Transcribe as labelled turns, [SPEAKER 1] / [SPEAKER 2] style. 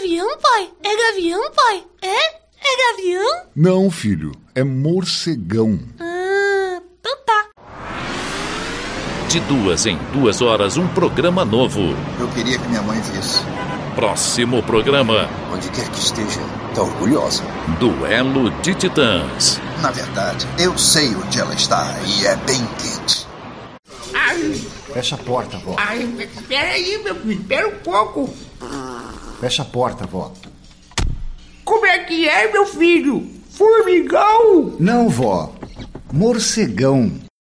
[SPEAKER 1] gavião, pai? É gavião, pai? É gavião?
[SPEAKER 2] Não, filho, é morcegão.
[SPEAKER 1] Então tá.
[SPEAKER 3] De 2 em 2 horas, um programa novo.
[SPEAKER 4] Eu queria que minha mãe visse.
[SPEAKER 3] Próximo programa.
[SPEAKER 4] Onde quer que esteja, tá orgulhosa.
[SPEAKER 3] Duelo de Titãs.
[SPEAKER 4] Na verdade, eu sei onde ela está e é bem quente.
[SPEAKER 5] Ai,
[SPEAKER 6] Fecha a porta, vó.
[SPEAKER 5] ai, espera aí, meu filho, espera um pouco.
[SPEAKER 6] Fecha a porta, vó.
[SPEAKER 5] Como é que é, meu filho? Formigão?
[SPEAKER 6] Não, vó. Morcegão.